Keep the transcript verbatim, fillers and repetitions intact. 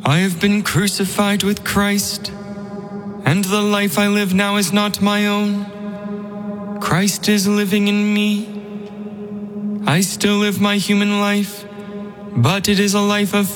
I have been crucified with Christ, and the life I live now is not my own. Christ is living in me. I still live my human life, but it is a life of